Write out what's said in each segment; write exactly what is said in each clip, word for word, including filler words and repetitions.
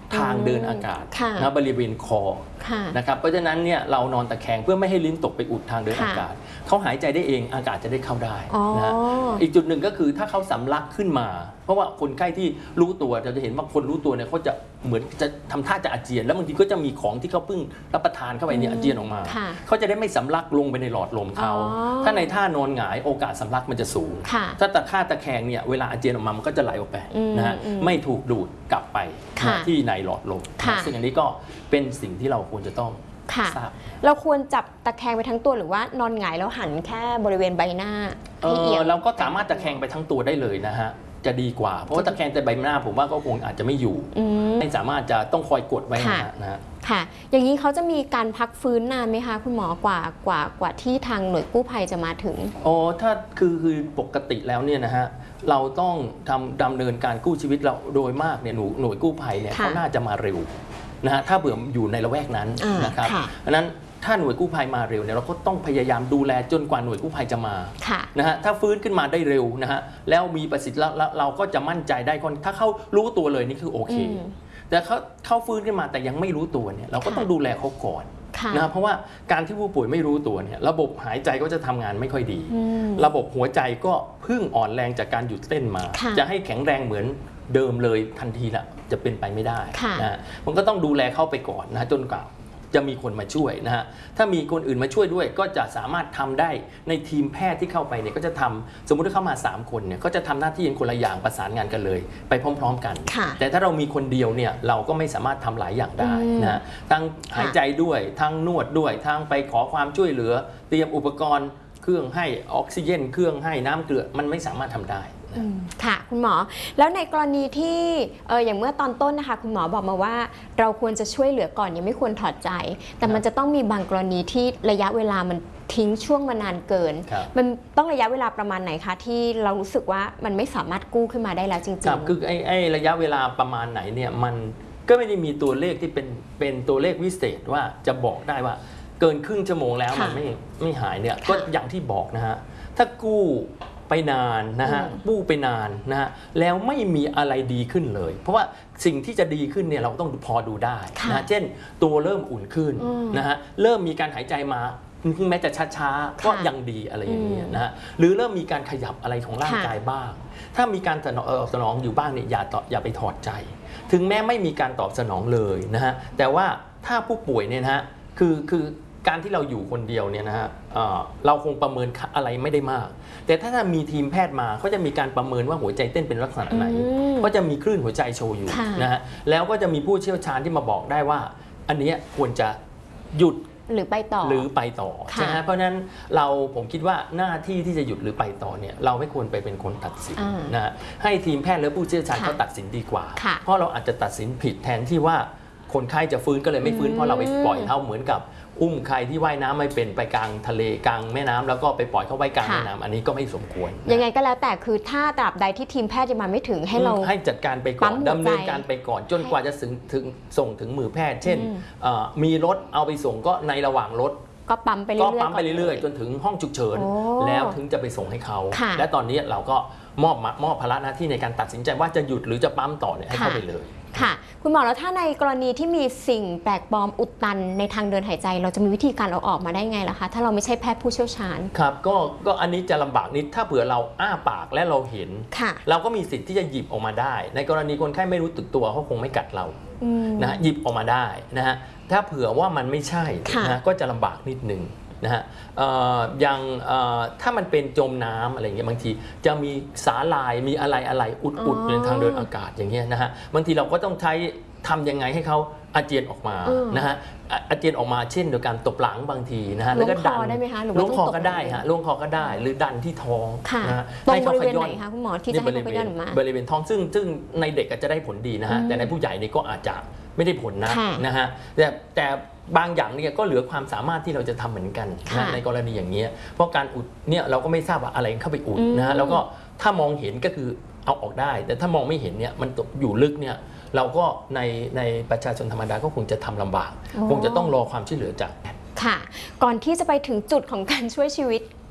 ทางเดินอากาศนะบริเวณคอนะครับเพราะฉะนั้นเนี่ยเรานอนตะแคงเพื่อไม่ให้ลิ้นตกไปอุดทางเดินอากาศเขาหายใจได้เองอากาศจะได้เข้าได้นะอีกจุดหนึ่งก็คือถ้าเขาสำลักขึ้นมาเพราะว่าคนไข้ที่รู้ตัวเราจะเห็นว่าคนรู้ตัวเนี่ยเขาจะเหมือนจะทำท่าจะอาเจียนแล้วบางทีก็จะมีของที่เขาเพิ่งรับประทานเข้าไปเนี่ยอาเจียนออกมาเขาจะได้ไม่สำลักลงไปในหลอดลมเขาถ้าในท่านอนหงายโอกาสสำลักมันจะสูงถ้าตะท่าตะแคงเนี่ยเวลาอาเจียนออกมามันก็จะไหลออกไปนะฮะไม่ถูกดูดกลับไปที่ในหลอดลมซึ่งอันนี้ก็เป็นสิ่งที่เราควรจะต้องทราบเราควรจับตะแคงไปทั้งตัวหรือว่านอนหงายแล้วหันแค่บริเวณใบหน้าให้เอียงเราก็สามารถตะแคงไปทั้งตัวได้เลยนะฮะจะดีกว่าเพราะว่าตะแคงแต่ใบหน้าผมว่าก็คงอาจจะไม่อยู่ไม่สามารถจะต้องคอยกดไว้นะฮะค่ะอย่างนี้เขาจะมีการพักฟื้นนานไหมคะคุณหมอกว่ากว่ากว่าที่ทางหน่วยกู้ภัยจะมาถึงอ๋อถ้าคือคือปกติแล้วเนี่ยนะฮะเราต้องทำดำเนินการกู้ชีวิตเราโดยมากเนี่ยหน่วยกู้ภัยเนี่ยเขาน่าจะมาเร็วนะฮะถ้าเบื่ออยู่ในละแวกนั้นนะครับเพราะนั้นถ้าหน่วยกู้ภัยมาเร็วเนี่ยเราก็ต้องพยายามดูแลจนกว่าหน่วยกู้ภัยจะมานะฮะถ้าฟื้นขึ้นมาได้เร็วนะฮะแล้วมีประสิทธิภาพเราก็จะมั่นใจได้คนถ้าเขารู้ตัวเลยนี่คือโอเคแต่เขาเขาฟื้นขึ้นมาแต่ยังไม่รู้ตัวเนี่ยเราก็ต้องดูแลเขาก่อนนะเพราะว่าการที่ผู้ป่วยไม่รู้ตัวเนี่ยระบบหายใจก็จะทำงานไม่ค่อยดีระบบหัวใจก็เพิ่งอ่อนแรงจากการหยุดเต้นมาจะให้แข็งแรงเหมือนเดิมเลยทันทีละจะเป็นไปไม่ได้นะมันก็ต้องดูแลเข้าไปก่อนนะจนกว่าจะมีคนมาช่วยนะฮะถ้ามีคนอื่นมาช่วยด้วยก็จะสามารถทำได้ในทีมแพทย์ที่เข้าไปเนี่ยก็จะทำสมมุติถ้าเข้ามาสามคนเนี่ยก็จะทำหน้าที่คนละอย่างประสานงานกันเลยไปพร้อมๆกันแต่ถ้าเรามีคนเดียวเนี่ยเราก็ไม่สามารถทำหลายอย่างได้นะทั้งหายใจด้วยทั้งนวดด้วยทั้งไปขอความช่วยเหลือเตรียมอุปกรณ์เครื่องให้ออกซิเจนเครื่องให้น้ำเกลือมันไม่สามารถทำได้ค่ะคุณหมอแล้วในกรณีที่เอออย่างเมื่อตอนต้นนะคะคุณหมอบอกมาว่าเราควรจะช่วยเหลือก่อนยังไม่ควรถอดใจแต่มันจะต้องมีบางกรณีที่ระยะเวลามันทิ้งช่วงมานานเกินมันต้องระยะเวลาประมาณไหนคะที่เรารู้สึกว่ามันไม่สามารถกู้ขึ้นมาได้แล้วจริงๆครับคือไอ้ไอ้ระยะเวลาประมาณไหนเนี่ยมันก็ไม่ได้มีตัวเลขที่เป็นเป็นตัวเลขวิเศษว่าจะบอกได้ว่าเกินครึ่งชั่วโมงแล้วมันไม่ไม่หายเนี่ยก็อย่างที่บอกนะฮะถ้ากู้ไปนานนะฮะปู้ไปนานนะฮะแล้วไม่มีอะไรดีขึ้นเลยเพราะว่าสิ่งที่จะดีขึ้นเนี่ยเราต้องพอดูได้นะเช่นตัวเริ่มอุ่นขึ้นนะฮะเริ่มมีการหายใจมาแม้จะช้าๆก็ยังดีอะไรอย่างเงี้ยนะฮะหรือเริ่มมีการขยับอะไรของร่างกายบ้างถ้ามีการตอบสนองอยู่บ้างเนี่ยอย่าต่ออย่าไปถอดใจถึงแม้ไม่มีการตอบสนองเลยนะฮะแต่ว่าถ้าผู้ป่วยเนี่ยนะฮะคือคือการที่เราอยู่คนเดียวเนี่ยนะฮะเราคงประเมินอะไรไม่ได้มากแต่ถ้ามีทีมแพทย์มาเขาจะมีการประเมินว่าหัวใจเต้นเป็นลักษณะไหนก็จะมีคลื่นหัวใจโชว์อยู่นะฮะแล้วก็จะมีผู้เชี่ยวชาญที่มาบอกได้ว่าอันนี้ควรจะหยุดหรือไปต่อหรือไปต่อใช่ไหมเพราะฉะนั้นเราผมคิดว่าหน้าที่ที่จะหยุดหรือไปต่อเนี่ยเราไม่ควรไปเป็นคนตัดสินนะให้ทีมแพทย์และผู้เชี่ยวชาญเขาตัดสินดีกว่าเพราะเราอาจจะตัดสินผิดแทนที่ว่าคนไข้จะฟื้นก็เลยไม่ฟื้นเพราะเราไปปล่อยเขาเหมือนกับอุ้มใครที่ว่ายน้ำไม่เป็นไปกลางทะเลกลางแม่น้ำแล้วก็ไปปล่อยเขาไว้กลางแม่น้ำอันนี้ก็ไม่สมควรยังไงก็แล้วแต่คือถ้าตราบใดที่ทีมแพทย์ยังมาไม่ถึงให้เราให้จัดการไปก่อนดำเนินการไปก่อนจนกว่าจะถึงถึงส่งถึงมือแพทย์เช่นมีรถเอาไปส่งก็ในระหว่างรถก็ปั๊มไปเรื่อยๆก็ปั๊มไปเรื่อยๆจนถึงห้องฉุกเฉินแล้วถึงจะไปส่งให้เขาและตอนนี้เราก็มอบมอบภาระหน้าที่ในการตัดสินใจว่าจะหยุดหรือจะปั๊มต่อเนี่ยให้เขาไปเลยค่ะคุณหมอแล้วถ้าในกรณีที่มีสิ่งแปลกปลอมอุดตันในทางเดินหายใจเราจะมีวิธีการเอาออกมาได้ไงล่ะคะถ้าเราไม่ใช่แพทย์ผู้เชี่ยวชาญครับก็ก็อันนี้จะลำบากนิดถ้าเผื่อเราอ้าปากและเราเห็นเราก็มีสิทธิ์ที่จะหยิบออกมาได้ในกรณีคนไข้ไม่รู้ตึกตัวเขาคงไม่กัดเรานะหยิบออกมาได้นะฮะถ้าเผื่อว่ามันไม่ใช่นะก็จะลำบากนิดนึงนะฮะอย่างถ้ามันเป็นจมน้ำอะไรเงี้ยบางทีจะมีสาลายมีอะไรอะไรอุดๆในทางเดินอากาศอย่างเงี้ยนะฮะบางทีเราก็ต้องใช้ทำยังไงให้เขาอาเจียนออกมานะฮะอาเจียนออกมาเช่นโดยการตบหลังบางทีนะฮะแล้วก็ดันล้วงคอก็ได้ฮะล้วงคอก็ได้หรือดันที่ท้องนะฮะตรงบริเวณไหนคะคุณหมอที่จะให้เขาขย้อนออกมาบริเวณท้องซึ่งซึ่งในเด็กอาจจะได้ผลดีนะฮะแต่ในผู้ใหญ่นี่ก็อาจจะไม่ได้ผลนะนะฮะแต่แต่บางอย่างเนี่ยก็เหลือความสามารถที่เราจะทำเหมือนกันนะในกรณีอย่างเงี้ยเพราะการอุดเนี่ยเราก็ไม่ทราบว่าอะไรเข้าไปอุดนะฮะแล้วก็ถ้ามองเห็นก็คือเอาออกได้แต่ถ้ามองไม่เห็นเนี่ยมันอยู่ลึกเนี่ยเราก็ในในประชาชนธรรมดาก็คงจะทำลำบากคงจะต้องรอความช่วยเหลือจากค่ะก่อนที่จะไปถึงจุดของการช่วยชีวิต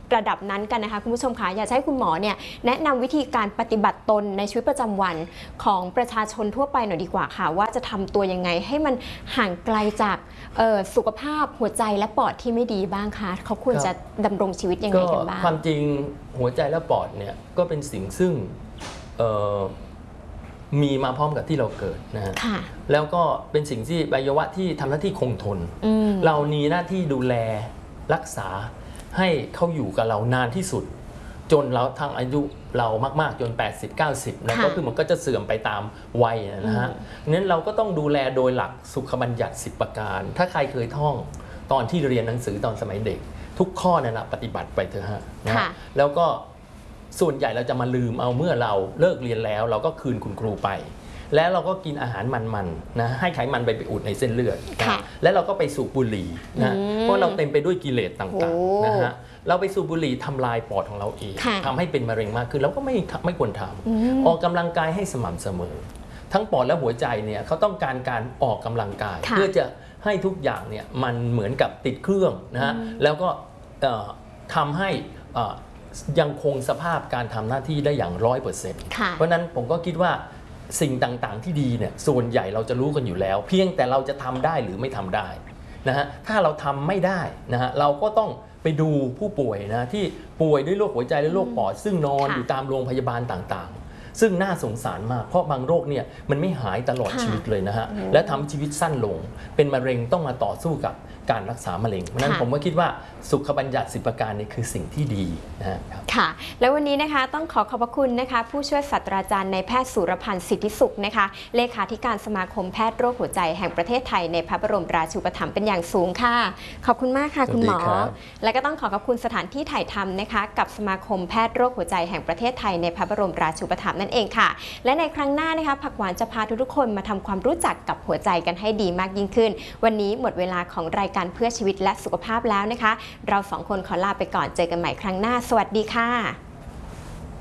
ระดับนั้นกันนะคะคุณผู้ชมคะอยากให้คุณหมอเนี่ยแนะนำวิธีการปฏิบัติตนในชีวิตประจำวันของประชาชนทั่วไปหน่อยดีกว่าค่ะว่าจะทำตัวยังไงให้มันห่างไกลจากสุขภาพหัวใจและปอดที่ไม่ดีบ้างคะเขาควรจะดำรงชีวิตยังไงกันบ้างความจริงหัวใจและปอดเนี่ยก็เป็นสิ่งซึ่งมีมาพร้อมกับที่เราเกิดนะฮะแล้วก็เป็นสิ่งที่อวัยวะที่ทำหน้าที่คงทนเรามีหน้าที่ดูแลรักษาให้เขาอยู่กับเรานานที่สุดจนเราทางอายุเรามากๆจนแปดสิบ เก้าสิบนะก็คือมันก็จะเสื่อมไปตามวัยนะฮะนั้นเราก็ต้องดูแลโดยหลักสุขบัญญัติสิบประการถ้าใครเคยท่องตอนที่เรียนหนังสือตอนสมัยเด็กทุกข้อนั่นแหละปฏิบัติไปเถอะฮะนะแล้วก็ส่วนใหญ่เราจะมาลืมเอาเมื่อเราเลิกเรียนแล้วเราก็คืนคุณครูไปแล้วเราก็กินอาหารมันๆนะให้ไขมันไปไปอุดในเส้นเลือดนะแล้วเราก็ไปสูบบุหรี่นะเพราะเราเต็มไปด้วยกิเลสต่างๆนะฮะเราไปสูบบุหรี่ทำลายปอดของเราเองทำให้เป็นมะเร็งมากขึ้นเราก็ไม่ไม่ควรทำออกกำลังกายให้สม่ำเสมอทั้งปอดและหัวใจเนี่ยเขาต้องการการออกกำลังกายเพื่อจะให้ทุกอย่างเนี่ยมันเหมือนกับติดเครื่องนะฮะแล้วก็ทำให้ยังคงสภาพการทำหน้าที่ได้อย่างร้อยเปอร์เซ็นต์เพราะนั้นผมก็คิดว่าสิ่งต่างๆที่ดีเนี่ยส่วนใหญ่เราจะรู้กันอยู่แล้วเพียงแต่เราจะทำได้หรือไม่ทำได้นะฮะถ้าเราทำไม่ได้นะฮะเราก็ต้องไปดูผู้ป่วยนะที่ป่วยด้วยโรคหัวใจและโรคปอดซึ่งนอนอยู่ตามโรงพยาบาลต่างๆซึ่งน่าสงสารมากเพราะบางโรคเนี่ยมันไม่หายตลอดชีวิตเลยนะฮะและทำชีวิตสั้นลงเป็นมะเร็งต้องมาต่อสู้กับการรักษามะเร็งเพราะนั้นผมก็คิดว่าสุขบัญญัติสิบประการนี่คือสิ่งที่ดีนะครับค่ะแล้ววันนี้นะคะต้องขอขอบพระคุณนะคะผู้ช่วยศาสตราจารย์นายแพทย์สุรพันธ์สิทธิสุขนะคะเลขาธิการสมาคมแพทย์โรคหัวใจแห่งประเทศไทยในพระบรมราชูปถัมภ์เป็นอย่างสูงค่ะขอบคุณมากค่ะคุณหมอและก็ต้องขอขอบคุณสถานที่ถ่ายทำนะคะกับสมาคมแพทย์โรคหัวใจแห่งประเทศไทยในพระบรมราชูปถัมภ์นั่นเองค่ะและในครั้งหน้านะคะผักหวานจะพาทุกๆคนมาทำความรู้จักกับหัวใจกันให้ดีมากยิ่งขึ้นวันนี้หมดเวลาของรายการเพื่อชีวิตและสุขภาพแล้วนะคะเราสองคนขอลาไปก่อนเจอกันใหม่ครั้งหน้าสวัสดีค่ะ